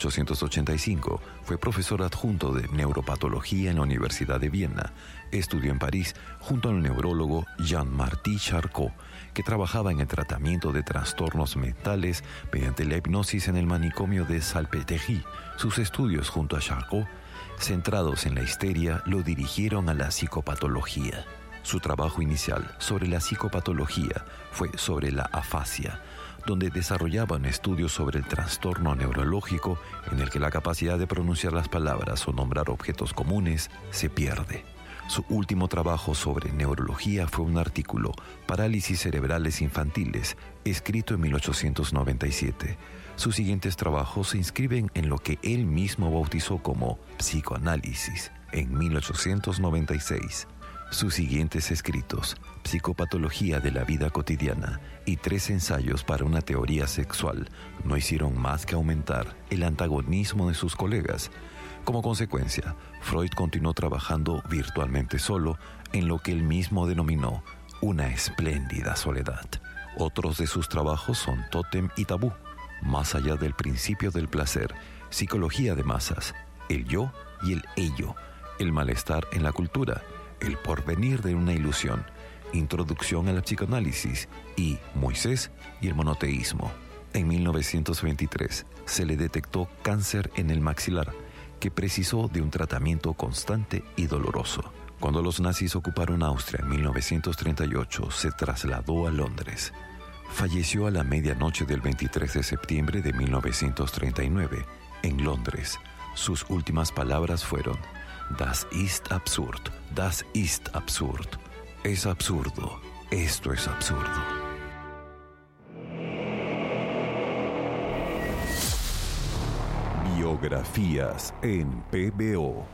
1885, fue profesor adjunto de neuropatología en la Universidad de Viena. Estudió en París junto al neurólogo Jean-Marty Charcot, que trabajaba en el tratamiento de trastornos mentales mediante la hipnosis en el manicomio de Salpêtrière. Sus estudios junto a Charcot, centrados en la histeria, lo dirigieron a la psicopatología. Su trabajo inicial sobre la psicopatología fue sobre la afasia, donde desarrollaba un estudio sobre el trastorno neurológico en el que la capacidad de pronunciar las palabras o nombrar objetos comunes se pierde. Su último trabajo sobre neurología fue un artículo, Parálisis cerebrales infantiles, escrito en 1897. Sus siguientes trabajos se inscriben en lo que él mismo bautizó como psicoanálisis en 1896. Sus siguientes escritos, Psicopatología de la vida cotidiana y 3 ensayos para una teoría sexual, no hicieron más que aumentar el antagonismo de sus colegas. Como consecuencia, Freud continuó trabajando virtualmente solo en lo que él mismo denominó una espléndida soledad. Otros de sus trabajos son Tótem y Tabú, Más allá del principio del placer, Psicología de masas, El yo y el ello, El malestar en la cultura, El porvenir de una ilusión, Introducción al psicoanálisis y Moisés y el monoteísmo. En 1923 se le detectó cáncer en el maxilar, que precisó de un tratamiento constante y doloroso. Cuando los nazis ocuparon Austria en 1938, se trasladó a Londres. Falleció a la medianoche del 23 de septiembre de 1939 en Londres. Sus últimas palabras fueron: Das ist absurd, das ist absurd. Es absurdo, esto es absurdo. Biografías en PBO.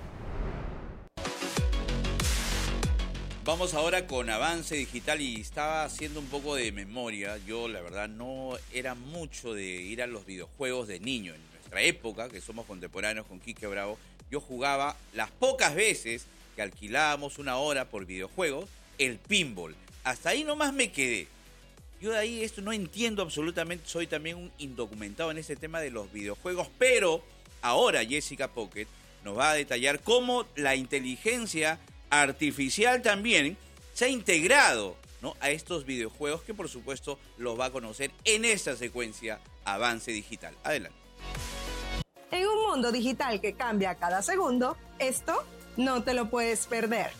Vamos ahora con Avance Digital y estaba haciendo un poco de memoria. Yo, la verdad, no era mucho de ir a los videojuegos de niño. En nuestra época, que somos contemporáneos con Quique Bravo, yo jugaba las pocas veces que alquilábamos una hora por videojuegos, el pinball. Hasta ahí nomás me quedé. Yo de ahí esto no entiendo absolutamente, soy también un indocumentado en este tema de los videojuegos, pero ahora Jessica Pocket nos va a detallar cómo la inteligencia artificial también se ha integrado, ¿no?, a estos videojuegos, que por supuesto los va a conocer en esta secuencia Avance Digital. Adelante. En un mundo digital que cambia cada segundo, esto no te lo puedes perder.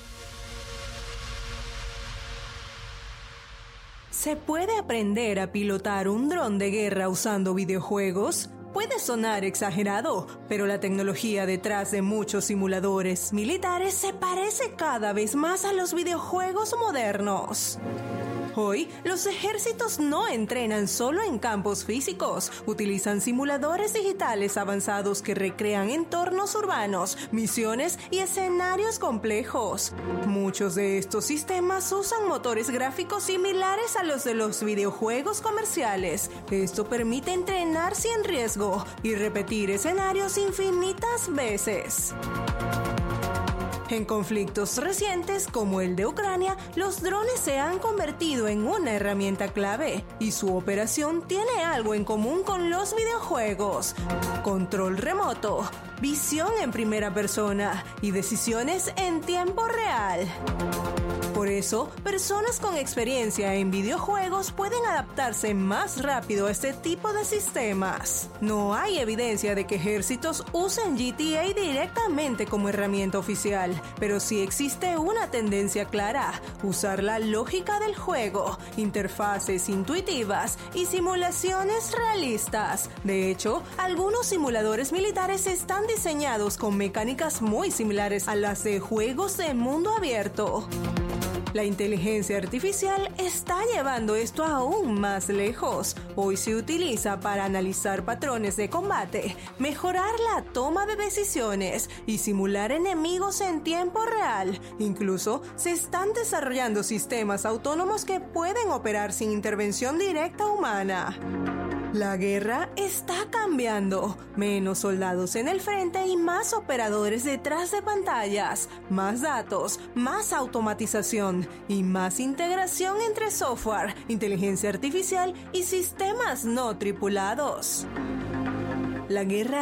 ¿Se puede aprender a pilotar un dron de guerra usando videojuegos? Puede sonar exagerado, pero la tecnología detrás de muchos simuladores militares se parece cada vez más a los videojuegos modernos. Hoy, los ejércitos no entrenan solo en campos físicos, utilizan simuladores digitales avanzados que recrean entornos urbanos, misiones y escenarios complejos. Muchos de estos sistemas usan motores gráficos similares a los de los videojuegos comerciales. Esto permite entrenar sin riesgo y repetir escenarios infinitas veces. En conflictos recientes, como el de Ucrania, los drones se han convertido en una herramienta clave y su operación tiene algo en común con los videojuegos: control remoto, visión en primera persona y decisiones en tiempo real. Por eso, personas con experiencia en videojuegos pueden adaptarse más rápido a este tipo de sistemas. No hay evidencia de que ejércitos usen GTA directamente como herramienta oficial, pero sí existe una tendencia clara: usar la lógica del juego, interfaces intuitivas y simulaciones realistas. De hecho, algunos simuladores militares están diseñados con mecánicas muy similares a las de juegos de mundo abierto. La inteligencia artificial está llevando esto aún más lejos. Hoy se utiliza para analizar patrones de combate, mejorar la toma de decisiones y simular enemigos en tiempo real. Incluso se están desarrollando sistemas autónomos que pueden operar sin intervención directa humana. La guerra está cambiando. Menos soldados en el frente y más operadores detrás de pantallas. Más datos, más automatización y más integración entre software, inteligencia artificial y sistemas no tripulados. La guerra